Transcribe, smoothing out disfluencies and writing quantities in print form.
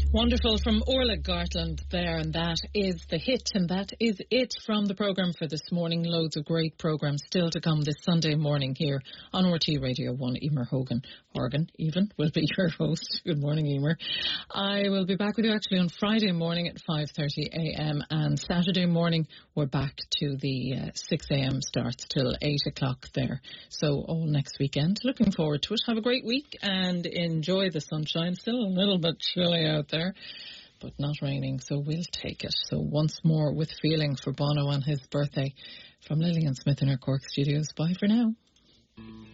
Wonderful from Orla Gartland there, and that is the hit, and that is it from the programme for this morning. Loads of great programmes still to come this Sunday morning here on RT Radio 1. Emer Horgan will be your host. Good morning, Emer. I will be back with you actually on Friday morning at 5:30am, and Saturday morning we're back to the 6am starts till 8 o'clock there. So all next weekend. Looking forward to it. Have a great week and enjoy the sunshine. Still a little bit chilly out there, but not raining, so we'll take it. So once more with feeling for Bono on his birthday from Lillian Smith in her Cork studios. Bye for now.